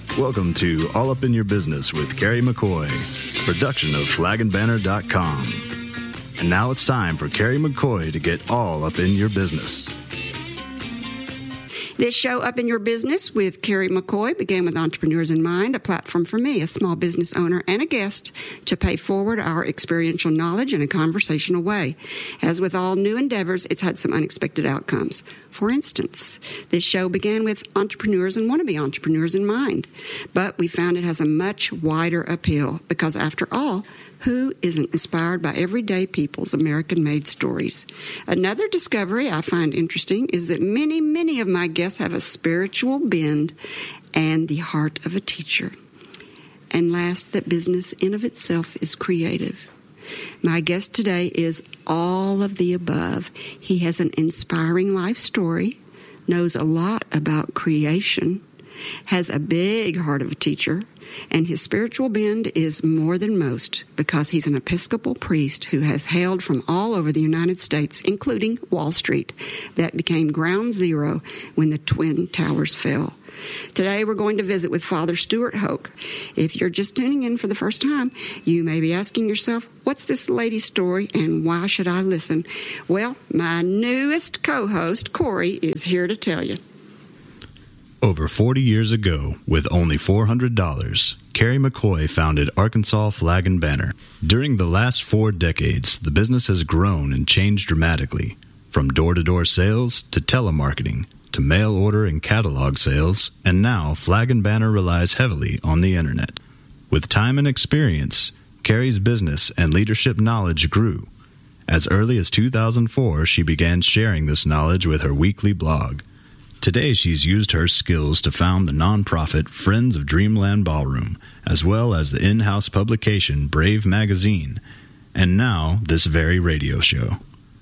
Welcome to All Up in Your Business with Carrie McCoy, production of flagandbanner.com. And now it's time for Carrie McCoy to get all up in your business. This show, Up in Your Business with Carrie McCoy, began with Entrepreneurs in Mind, a platform for me, a small business owner and a guest, to pay forward our experiential knowledge in a conversational way. As with all new endeavors, it's had some unexpected outcomes. For instance, this show began with entrepreneurs and wannabe entrepreneurs in mind, but we found it has a much wider appeal because, after all, who isn't inspired by everyday people's American-made stories? Another discovery I find interesting is that many of my guests have a spiritual bend and the heart of a teacher. And last, that business in of itself is creative. My guest today is all of the above. He has an inspiring life story, knows a lot about creation, has a big heart of a teacher, and his spiritual bend is more than most because he's an Episcopal priest who has hailed from all over the United States, including Wall Street, that became ground zero when the Twin Towers fell. Today we're going to visit with Father Stuart Hoke. If you're just tuning in for the first time, you may be asking yourself, what's this lady's story and why should I listen? Well, my newest co-host, Corey, is here to tell you. Over 40 years ago, with only $400, Carrie McCoy founded Arkansas Flag and Banner. During the last 4 decades, the business has grown and changed dramatically, from door-to-door sales to telemarketing to mail order and catalog sales, and now Flag and Banner relies heavily on the internet. With time and experience, Carrie's business and leadership knowledge grew. As early as 2004, she began sharing this knowledge with her weekly blog. Today, she's used her skills to found the nonprofit Friends of Dreamland Ballroom, as well as the in-house publication Brave Magazine, and now this very radio show.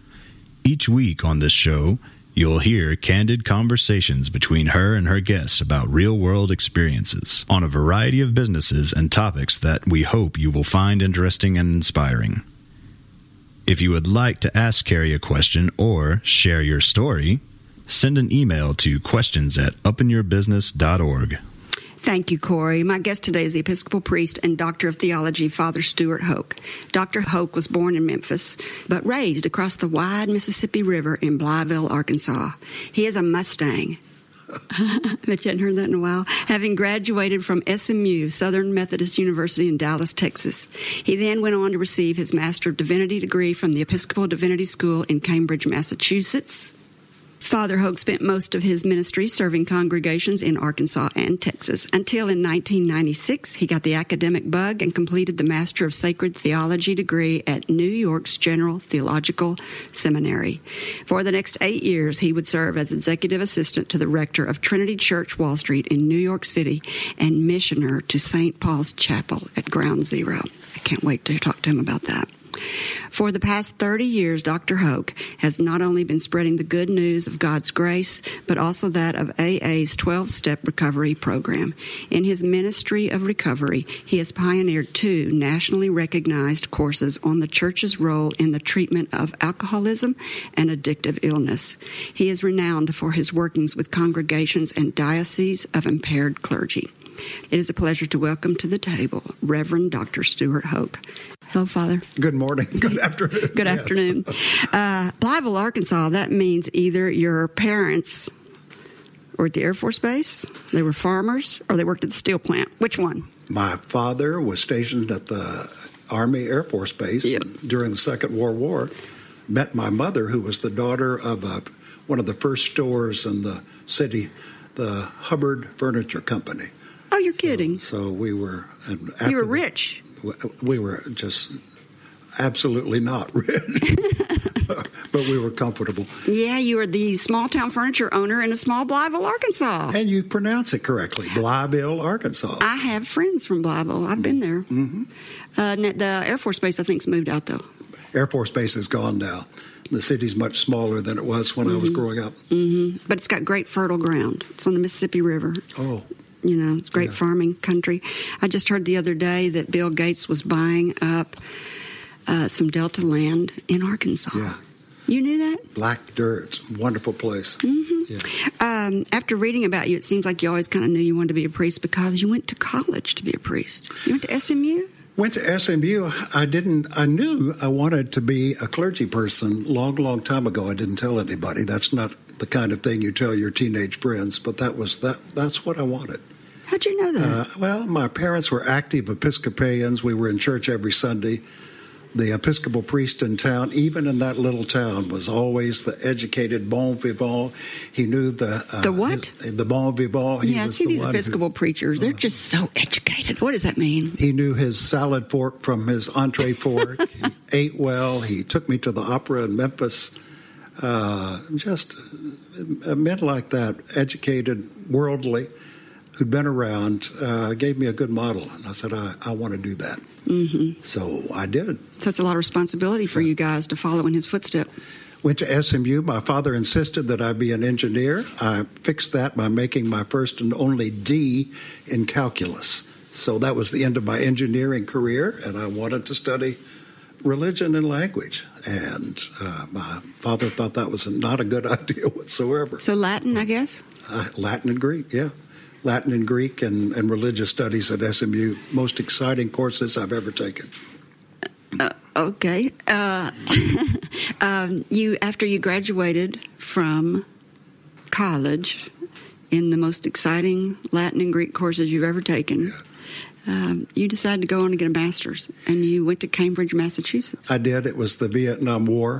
Each week on this show, you'll hear candid conversations between her and her guests about real-world experiences on a variety of businesses and topics that we hope you will find interesting and inspiring. If you would like to ask Carrie a question or share your story, send an email to questions@upinyourbusiness.org. Thank you, Corey. My guest today is the Episcopal priest and Doctor of Theology, Father Stuart Hoke. Dr. Hoke was born in Memphis, but raised across the wide Mississippi River in Blytheville, Arkansas. He is a Mustang. I bet you hadn't heard that in a while. Having graduated from SMU, Southern Methodist University in Dallas, Texas. He then went on to receive his Master of Divinity degree from the Episcopal Divinity School in Cambridge, Massachusetts. Father Hoke spent most of his ministry serving congregations in Arkansas and Texas until in 1996 he got the academic bug and completed the Master of Sacred Theology degree at New York's General Theological Seminary. For the next 8 years, he would serve as executive assistant to the rector of Trinity Church, Wall Street in New York City and missioner to St. Paul's Chapel at Ground Zero. I can't wait to talk to him about that. For the past 30 years, Dr. Hoke has not only been spreading the good news of God's grace, but also that of AA's 12-step recovery program. In his ministry of recovery, he has pioneered 2 nationally recognized courses on the church's role in the treatment of alcoholism and addictive illness. He is renowned for his workings with congregations and dioceses of impaired clergy. It is a pleasure to welcome to the table Reverend Dr. Stuart Hoke. Hello, Father. Good morning. Good afternoon. Good afternoon. Blytheville, Arkansas, that means either your parents were at the Air Force Base, they were farmers, or they worked at the steel plant. Which one? My father was stationed at the Army Air Force Base during the Second World War. Met my mother, who was the daughter of one of the first stores in the city, the Hubbard Furniture Company. Oh, you're kidding. So we were... You were rich. We were just absolutely not rich, but we were comfortable. Yeah, you were the small-town furniture owner in a small Blytheville, Arkansas. And you pronounce it correctly, Blytheville, Arkansas. I have friends from Blytheville. I've been there. Mm-hmm. The Air Force Base, I think, has moved out, though. Air Force Base is gone now. The city's much smaller than it was when I was growing up. Mm-hmm. But it's got great fertile ground. It's on the Mississippi River. Oh. You know, it's great farming country. I just heard the other day that Bill Gates was buying up some Delta land in Arkansas. Yeah. You knew that? Black dirt, wonderful place. Mm-hmm. Yeah. After reading about you, it seems like you always kind of knew you wanted to be a priest because you went to college to be a priest. You went to SMU? Went to SMU. I knew I wanted to be a clergy person long time ago. I didn't tell anybody. That's not the kind of thing you tell your teenage friends, but that's what I wanted. How'd you know that? Well, my parents were active Episcopalians. We were in church every Sunday. The Episcopal priest in town, even in that little town, was always the educated bon vivant. He knew the what? The bon vivant. These Episcopal preachers, they're just so educated. What does that mean? He knew his salad fork from his entree fork. He ate well. He took me to the opera in Memphis. Just men like that, educated, worldly, who'd been around, gave me a good model. And I said, I want to do that. Mm-hmm. So I did. So it's a lot of responsibility for you guys to follow in his footsteps. Went to SMU. My father insisted that I be an engineer. I fixed that by making my first and only D in calculus. So that was the end of my engineering career, and I wanted to study religion and language. And my father thought that was not a good idea whatsoever. So Latin, I guess? Latin and Greek, yeah. Latin and Greek and religious studies at SMU. Most exciting courses I've ever taken. Okay. After you graduated from college in the most exciting Latin and Greek courses you've ever taken, you decided to go on and get a master's, and you went to Cambridge, Massachusetts. I did. It was the Vietnam War.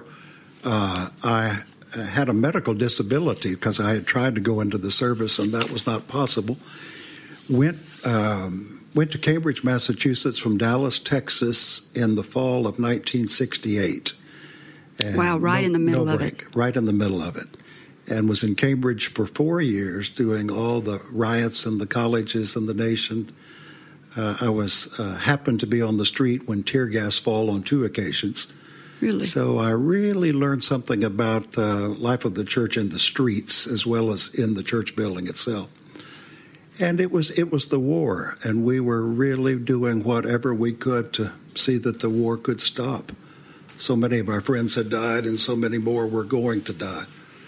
I had a medical disability because I had tried to go into the service, and that was not possible. Went to Cambridge, Massachusetts from Dallas, Texas in the fall of 1968. Wow, right in the middle of it. Right in the middle of it. And was in Cambridge for 4 years doing all the riots in the colleges in the nation. I happened to be on the street when tear gas fell on 2 occasions. Really? So I really learned something about the life of the church in the streets as well as in the church building itself. And it was the war, and we were really doing whatever we could to see that the war could stop. So many of our friends had died, and so many more were going to die.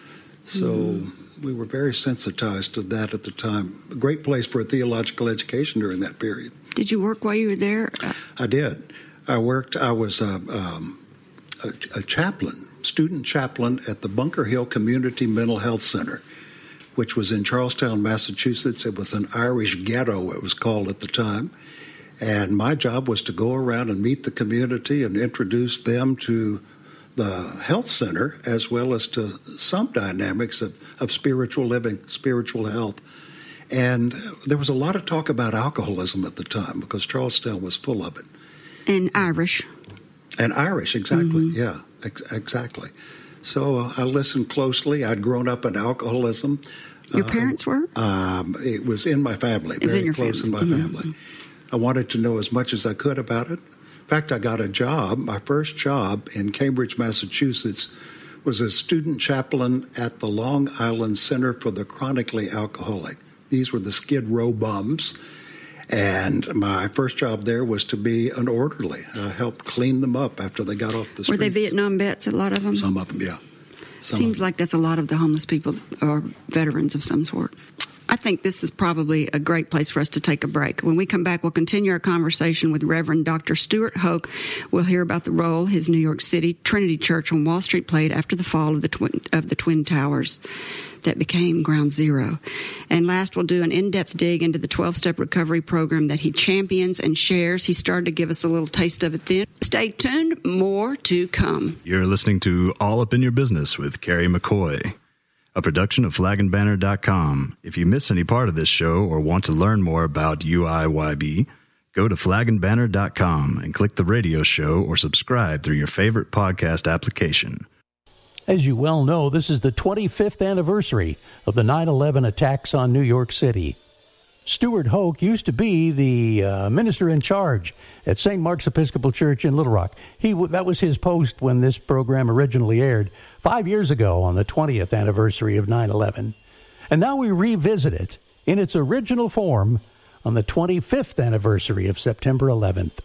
So we were very sensitized to that at the time. A great place for a theological education during that period. Did you work while you were there? I did. I worked. I was a chaplain, student chaplain at the Bunker Hill Community Mental Health Center, which was in Charlestown, Massachusetts. It was an Irish ghetto, it was called at the time. And my job was to go around and meet the community and introduce them to the health center as well as to some dynamics of spiritual living, spiritual health. And there was a lot of talk about alcoholism at the time because Charlestown was full of it. And Irish. And Irish, exactly. Mm-hmm. Yeah, exactly. So I listened closely. I'd grown up in alcoholism. Your parents were? It was in my family, very close in my family. I wanted to know as much as I could about it. In fact, I got a job. My first job in Cambridge, Massachusetts, was as student chaplain at the Long Island Center for the Chronically Alcoholic. These were the Skid Row bums. And my first job there was to be an orderly. I helped clean them up after they got off the streets. Were they Vietnam vets, a lot of them? Some of them, yeah. Seems like that's a lot of the homeless people or veterans of some sort. I think this is probably a great place for us to take a break. When we come back, we'll continue our conversation with Reverend Dr. Stuart Hoke. We'll hear about the role his New York City Trinity Church on Wall Street played after the fall of the Twin Towers that became Ground Zero. And last, we'll do an in-depth dig into the 12-step recovery program that he champions and shares. He started to give us a little taste of it then. Stay tuned. More to come. You're listening to All Up in Your Business with Carrie McCoy, a production of flagandbanner.com. If you miss any part of this show or want to learn more about UIYB, go to flagandbanner.com and click the radio show or subscribe through your favorite podcast application. As you well know, this is the 25th anniversary of the 9/11 attacks on New York City. Stuart Hoke used to be the minister in charge at St. Mark's Episcopal Church in Little Rock. That was his post when this program originally aired 5 years ago on the 20th anniversary of 9/11. And now we revisit it in its original form on the 25th anniversary of September 11th.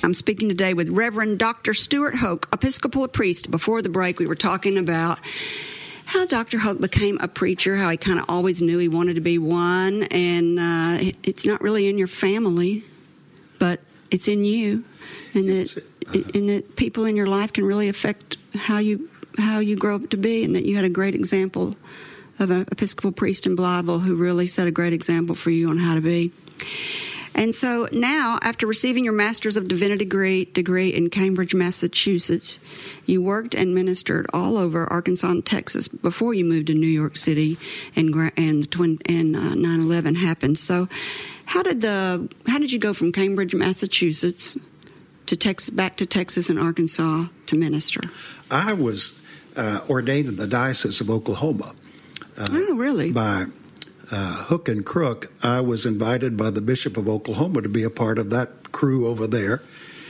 I'm speaking today with Reverend Dr. Stuart Hoke, Episcopal priest. Before the break, we were talking about how Dr. Hoke became a preacher, how he kind of always knew he wanted to be one, and it's not really in your family, but it's in you, and that people in your life can really affect how you grow up to be, and that you had a great example of an Episcopal priest in Blytheville who really set a great example for you on how to be. And so now, after receiving your Master's of Divinity degree in Cambridge, Massachusetts, you worked and ministered all over Arkansas and Texas before you moved to New York City and 9/11 happened. So how did you go from Cambridge, Massachusetts to back to Texas and Arkansas to minister? I was ordained in the Diocese of Oklahoma. Oh, really? By hook and crook, I was invited by the Bishop of Oklahoma to be a part of that crew over there.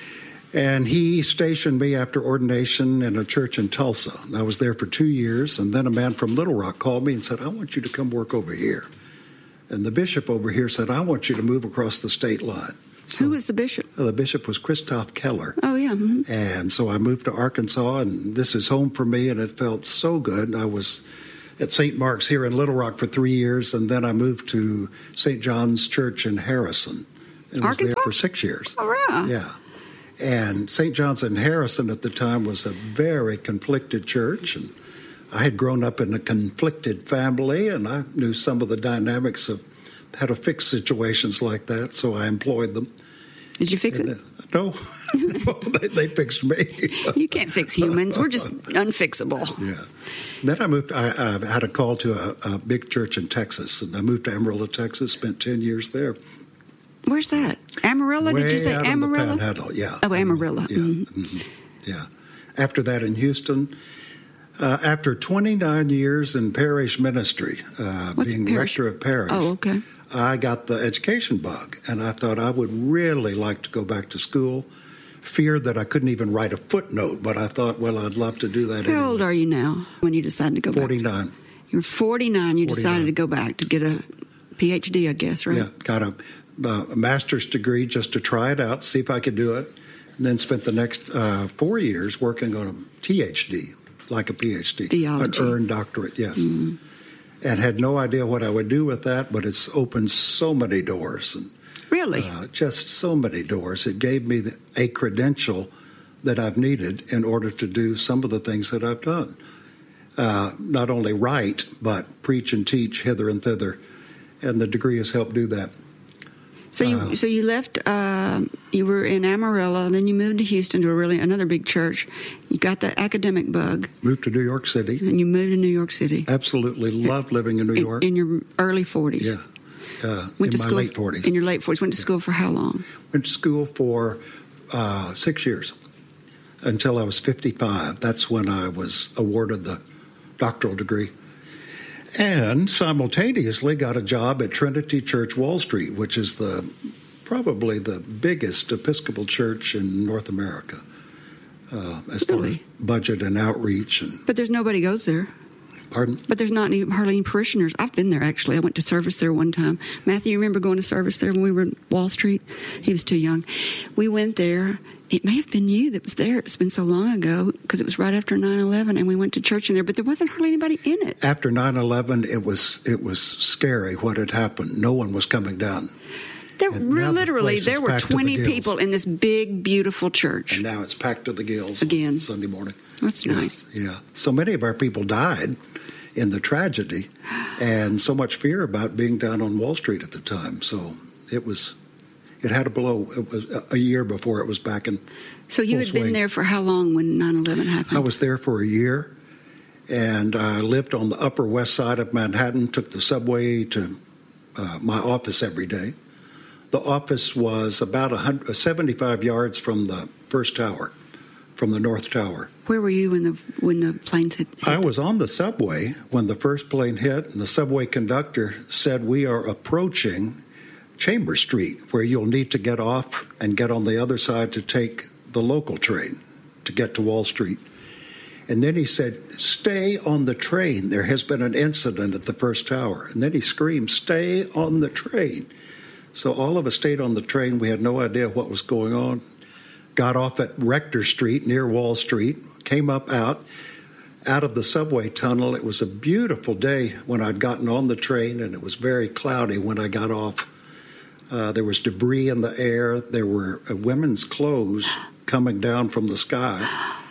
And he stationed me after ordination in a church in Tulsa. I was there for 2 years, and then a man from Little Rock called me and said, I want you to come work over here. And the bishop over here said, I want you to move across the state line. So, who was the bishop? The bishop was Christoph Keller. Oh, yeah. Mm-hmm. And so I moved to Arkansas, and this is home for me, and it felt so good. I was at St. Mark's here in Little Rock for 3 years, and then I moved to St. John's Church in Harrison. And Arkansas? was there for 6 years. Oh, right. Yeah. And St. John's in Harrison at the time was a very conflicted church, and I had grown up in a conflicted family, and I knew some of the dynamics of how to fix situations like that, so I employed them. Did you fix it? No, they fixed me. You can't fix humans. We're just unfixable. Yeah. Then I moved. I had a call to a big church in Texas, and I moved to Amarillo, Texas. Spent 10 years there. Where's that? Amarillo? Way Did you say out Amarillo? In the Panhandle, yeah. Oh, Amarillo. Yeah. Mm-hmm. Mm-hmm. Yeah. After that, in Houston. After 29 years in parish ministry, being rector of parish. Oh, okay. I got the education bug, and I thought I would really like to go back to school. Feared that I couldn't even write a footnote, but I thought, well, I'd love to do that. How old are you now when you decided to go 49. back? 49. You're 49. You decided to go back to get a PhD, I guess, right? Yeah, got a master's degree just to try it out, see if I could do it, and then spent the next 4 years working on a THD, like a PhD. Theology. An earned doctorate, yes. Mm-hmm. And had no idea what I would do with that, but it's opened so many doors. And, really? Just so many doors. It gave me a credential that I've needed in order to do some of the things that I've done. Not only write, but preach and teach hither and thither. And the degree has helped do that. So you left. You were in Amarillo, then you moved to Houston to another big church. You got the academic bug. Moved to New York City. And you moved to New York City. Absolutely loved living in New York. In your early 40s. Yeah. Went in to my school late 40s. In your late 40s. Went to school for how long? Went to school for 6 years until I was 55. That's when I was awarded the doctoral degree. And simultaneously got a job at Trinity Church Wall Street, which is probably the biggest Episcopal church in North America as far as budget and outreach. But there's nobody goes there. Pardon? But there's not hardly any parishioners. I've been there, actually. I went to service there one time. Matthew, you remember going to service there when we were at Wall Street? He was too young. We went there. It may have been you that was there. It's been so long ago because it was right after 9/11, and we went to church in there, but there wasn't hardly anybody in it. After 9/11, it was scary what had happened. No one was coming down. There were 20 people in this big, beautiful church. And now it's packed to the gills again Sunday morning. That's nice. Yeah. So many of our people died in the tragedy, and so much fear about being down on Wall Street at the time. So it had a blow. It was a year before it was back in So you full had been swing. there for how long when 9/11 happened? I was there for a year, and I lived on the Upper West Side of Manhattan, took the subway to my office every day. The office was about 75 yards from the first tower, from the North Tower. Where were you when the planes hit? I was on the subway when the first plane hit, and the subway conductor said, "We are approaching Chambers Street, where you'll need to get off and get on the other side to take the local train to get to Wall Street." And then he said, "Stay on the train. There has been an incident at the first tower." And then he screamed, "Stay on the train." So all of us stayed on the train. We had no idea what was going on. got off at Rector Street near Wall Street, came up out of the subway tunnel. It was a beautiful day when I'd gotten on the train, and it was very cloudy when I got off. There was debris in the air. There were women's clothes coming down from the sky.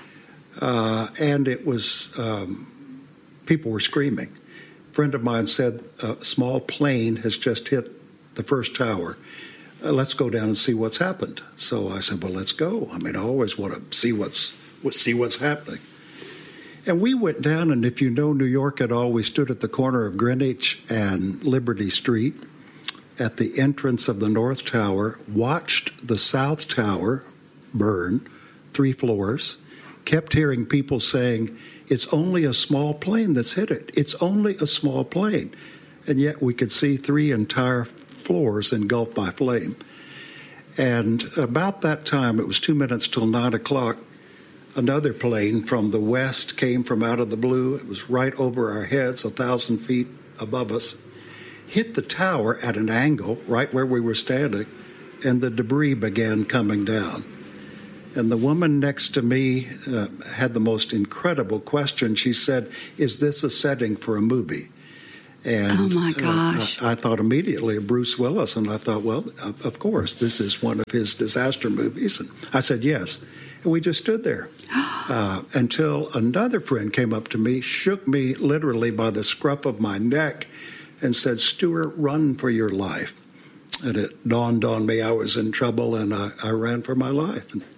And it was, people were screaming. A friend of mine said, a small plane has just hit the first tower. Let's go down and see what's happened. So I said, well, let's go. I mean, I always want to see what's happening. And we went down, and if you know New York at all, we stood at the corner of Greenwich and Liberty Street at the entrance of the North Tower, watched the South Tower burn, 3 floors, kept hearing people saying, it's only a small plane that's hit it. It's only a small plane. And yet we could see 3 entire floors engulfed by flame. And about that time, it was 2 minutes till 9 o'clock, another plane from the west came from out of the blue. It was right over our heads, 1,000 feet above us, hit the tower at an angle right where we were standing, and the debris began coming down. And the woman next to me had the most incredible question. She said, is this a setting for a movie? And oh, my gosh. I thought immediately of Bruce Willis, and I thought, well, of course, this is one of his disaster movies. And I said, yes. And we just stood there until another friend came up to me, shook me literally by the scruff of my neck, and said, Stuart, run for your life. And it dawned on me I was in trouble, and I ran for my life. And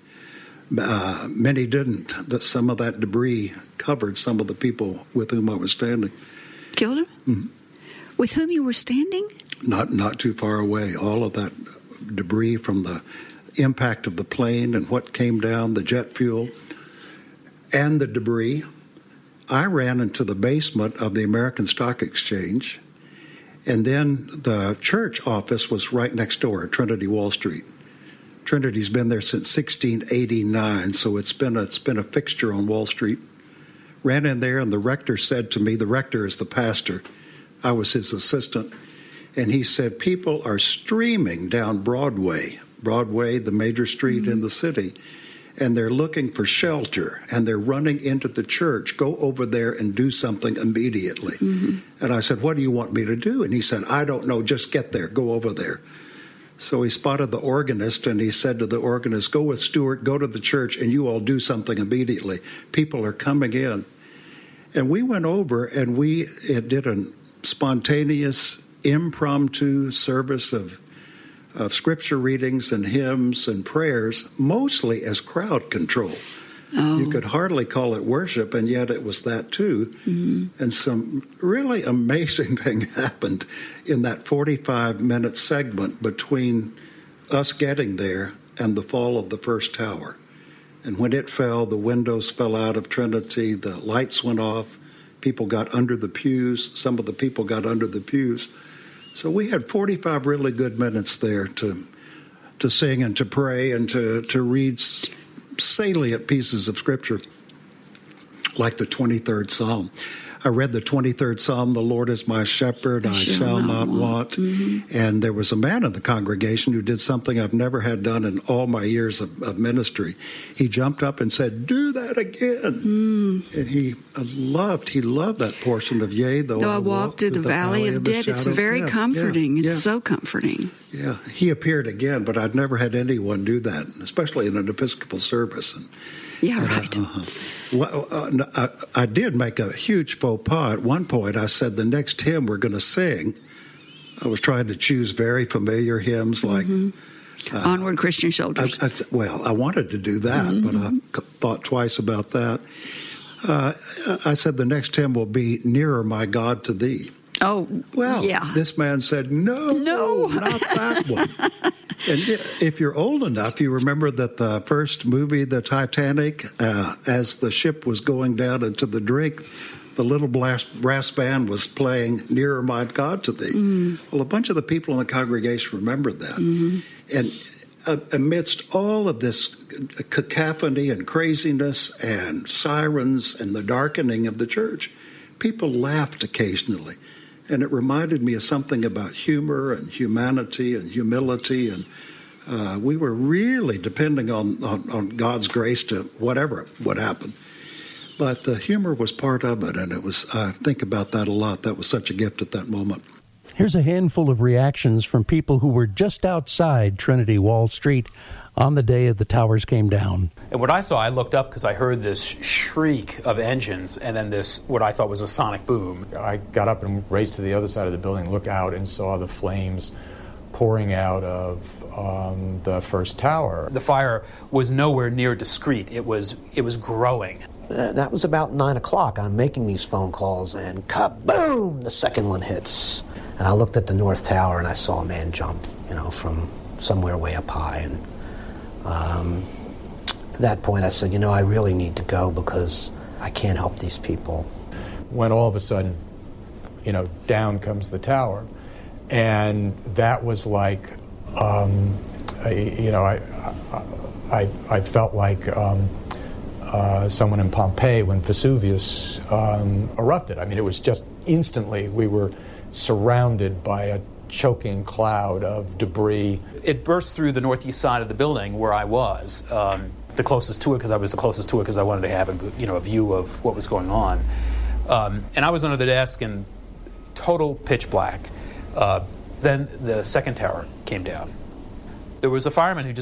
many didn't. Some of that debris covered some of the people with whom I was standing. Killed him? Mm-hmm. With whom you were standing? Not too far away. All of that debris from the impact of the plane and what came down, the jet fuel, and the debris. I ran into the basement of the American Stock Exchange, and then the church office was right next door at Trinity Wall Street. Trinity's been there since 1689, so it's been a fixture on Wall Street. Ran in there, and the rector said to me, the rector is the pastor, I was his assistant, and he said, people are streaming down Broadway, the major street in the city, and they're looking for shelter, and they're running into the church. Go over there and do something immediately. Mm-hmm. And I said, what do you want me to do? And he said, I don't know, just get there, go over there. So he spotted the organist, and he said to the organist, go with Stuart, go to the church, and you all do something immediately. People are coming in. And we went over, and we did a spontaneous, impromptu service of scripture readings and hymns and prayers, mostly as crowd control. Oh. You could hardly call it worship, and yet it was that too. Mm-hmm. And some really amazing thing happened in that 45-minute segment between us getting there and the fall of the first tower. And when it fell, the windows fell out of Trinity, the lights went off, people got under the pews, some of the people got under the pews. So we had 45 really good minutes there to sing and to pray and to read salient pieces of Scripture, like the 23rd Psalm. I read the 23rd Psalm, the Lord is my shepherd, I shall not want. Mm-hmm. And there was a man in the congregation who did something I've never had done in all my years of ministry. He jumped up and said, do that again. And he loved that portion of Yea, though I walk through the valley of death. It's very comforting. It's so comforting. Yeah, he appeared again, but I'd never had anyone do that, especially in an Episcopal service. Yeah, right. I did make a huge faux pas. At one point, I said the next hymn we're going to sing, I was trying to choose very familiar hymns like... Onward, Christian Soldiers. I wanted to do that, but I thought twice about that. I said the next hymn will be Nearer, My God, to Thee. Oh, well, yeah. This man said, no, not that one. And if you're old enough, you remember that the first movie, the Titanic, as the ship was going down into the drink, the little brass band was playing Nearer, My God, to Thee. Well, a bunch of the people in the congregation remembered that. And amidst all of this cacophony and craziness and sirens and the darkening of the church, people laughed occasionally. And it reminded me of something about humor and humanity and humility. And We were really depending on God's grace to whatever would happen. But the humor was part of it, and it was, I think about that a lot. That was such a gift at that moment. Here's a handful of reactions from people who were just outside Trinity Wall Street on the day the towers came down. And what I saw, I looked up because I heard this shriek of engines and then this, what I thought was a sonic boom. I got up and raced to the other side of the building, looked out and saw the flames pouring out of the first tower. The fire was nowhere near discreet. It was growing. That was about 9 o'clock. I'm making these phone calls, and kaboom, the second one hits. And I looked at the North Tower, and I saw a man jump, from somewhere way up high. And at that point, I said, I really need to go because I can't help these people. When all of a sudden, down comes the tower. And that was like, I felt like someone in Pompeii when Vesuvius erupted. I mean, it was just instantly we were surrounded by a choking cloud of debris. It burst through the northeast side of the building where I was, the closest to it, because I was the closest to it because I wanted to have a good, a view of what was going on. And I was under the desk in total pitch black. Then the second tower came down. There was a fireman who just